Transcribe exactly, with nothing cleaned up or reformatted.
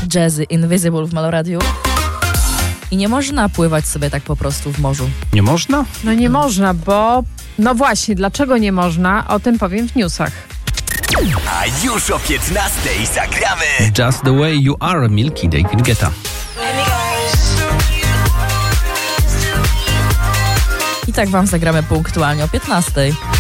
Jazzy, Invisible w Meloradiu. I nie można pływać sobie tak po prostu w morzu. Nie można? No nie można, bo... No właśnie, dlaczego nie można? O tym powiem w newsach. A już o piętnastej zagramy Just the way you are, Milky, David Guetta. I tak wam zagramy punktualnie o piętnastej.